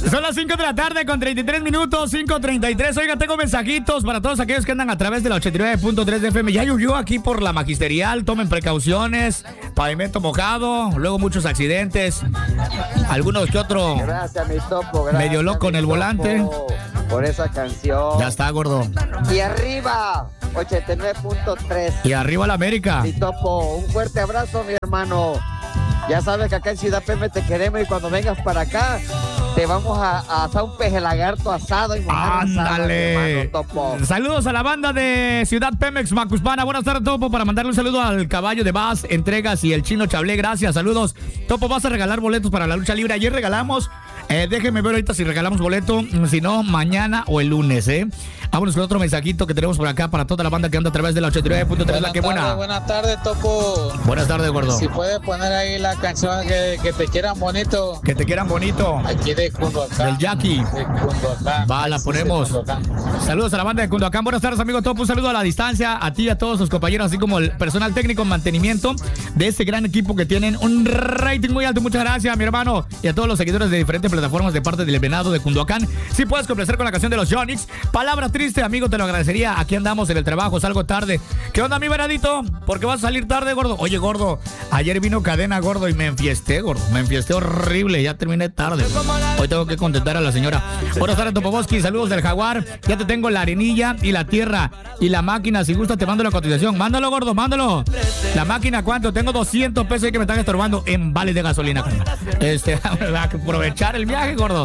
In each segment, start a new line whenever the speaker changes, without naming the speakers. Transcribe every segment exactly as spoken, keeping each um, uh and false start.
Son las cinco de la tarde con treinta y tres minutos, cinco treinta y tres. Oiga, tengo mensajitos para todos aquellos que andan a través de la ochenta y nueve punto tres de F M. Ya llovió aquí por la Magisterial, tomen precauciones, pavimento mojado, luego muchos accidentes, algunos que otro
gracias, mi topo, gracias,
medio loco en el volante.
Por esa canción.
Ya está, gordo.
Y arriba, ochenta y nueve punto tres.
Y arriba la América.
Mi topo, un fuerte abrazo, mi hermano. Ya sabes que acá en Ciudad P M te queremos y cuando vengas para acá te vamos a, a asar un peje lagarto asado y mojar
¡ándale!
Asada, Topo.
Saludos a la banda de Ciudad Pemex Macuspana. Buenas tardes, Topo, para mandarle un saludo al Caballo de Vaz, Entregas y el Chino Chablé. Gracias, saludos. Topo, vas a regalar boletos para la lucha libre. Ayer regalamos, eh, déjenme ver ahorita si regalamos boleto, si no, mañana o el lunes, ¿eh? Vámonos con otro mensajito que tenemos por acá para toda la banda que anda a través de la ochenta y nueve punto tres. La que buena.
Buenas tardes, Topo.
Buenas tardes, gordo.
Si puedes poner ahí la canción que, que te quieran bonito.
Que te quieran bonito.
Aquí de Cunduacán.
Del Jackie.
De Cunduacán.
Va, la ponemos. Saludos a la banda de Cunduacán. Buenas tardes, amigo Topo. Un saludo a la distancia, a ti y a todos sus compañeros, así como el personal técnico en mantenimiento de este gran equipo que tienen un rating muy alto. Muchas gracias, mi hermano, y a todos los seguidores de diferentes plataformas de parte del Venado de Cunduacán. Si puedes complacer con la canción de los Yonix. Palabra triste, amigo, te lo agradecería. Aquí andamos en el trabajo, salgo tarde. ¿Qué onda, mi Venadito? ¿Por qué vas a salir tarde, gordo? Oye, gordo, ayer vino Cadena, gordo, y me enfiesté, gordo. Me enfiesté horrible. Ya terminé tarde. Hoy tengo que contentar a la señora. Buenas tardes, Topoboski. Saludos del Jaguar. Ya te tengo la arenilla y la tierra y la máquina. Si gusta, te mando la cotización. Mándalo, gordo, mándalo. La máquina, ¿cuánto? Tengo doscientos pesos ahí que me están estorbando en vales de gasolina. Este, a aprovechar el viaje, gordo.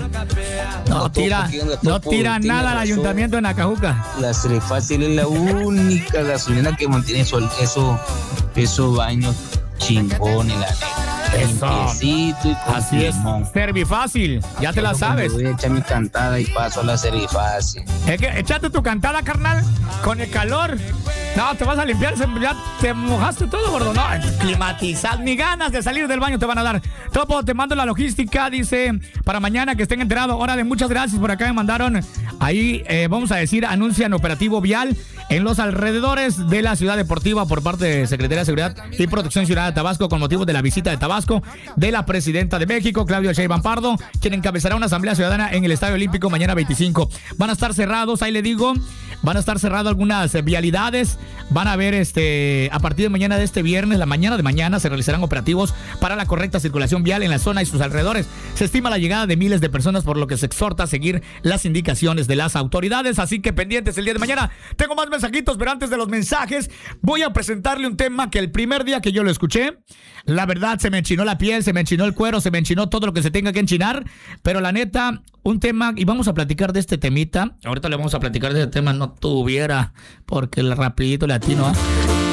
No tira, no tira nada al ayuntamiento en Acajuca.
La Serifácil es la única gasolina que mantiene eso, eso, esos baños chingones, la neta.
Eso.
Y
así es. Servifácil, ya te la sabes.
Voy a echar mi cantada y paso a la Serifácil.
Es que échate tu cantada, carnal, con el calor. No, te vas a limpiar, ya te mojaste todo, gordo. No, climatizad, ni ganas de salir del baño te van a dar. Topo, te mando la logística, dice, para mañana que estén enterados. Hora de muchas gracias, por acá me mandaron, ahí eh, vamos a decir, anuncian operativo vial en los alrededores de la ciudad deportiva por parte de Secretaría de Seguridad y Protección Ciudadana de Tabasco con motivo de la visita de Tabasco de la presidenta de México, Claudia Sheinbaum Pardo, quien encabezará una asamblea ciudadana en el Estadio Olímpico mañana veinticinco. Van a estar cerrados, ahí le digo, van a estar cerradas algunas vialidades. Van a ver, este, a partir de mañana de este viernes, la mañana de mañana, se realizarán operativos para la correcta circulación vial en la zona y sus alrededores. Se estima la llegada de miles de personas, por lo que se exhorta a seguir las indicaciones de las autoridades. Así que pendientes el día de mañana. Tengo más mensajitos, pero antes de los mensajes, voy a presentarle un tema que el primer día que yo lo escuché, la verdad se me enchinó la piel, se me enchinó el cuero, se me enchinó todo lo que se tenga que enchinar. Pero la neta, un tema, y vamos a platicar de este temita. Ahorita le vamos a platicar de este tema, no tuviera, porque el rapidito le atino, ¿eh?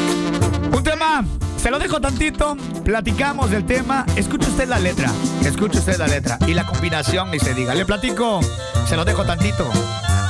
Un tema, se lo dejo tantito, platicamos del tema, escuche usted la letra, escuche usted la letra y la combinación, ni se diga. Le platico, se lo dejo tantito.